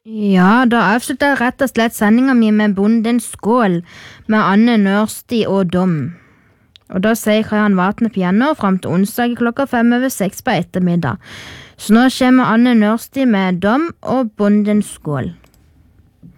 Ja, da avsluttet jeg rett og slett sendingen min med Bondens skål med Anne Nørsti og Dom. Og da sier Kristian Vatne piano frem til onsdag klokka 5:05 på ettermiddag. Så nå kommer Anne Nørsti med Dom og Bondens skål.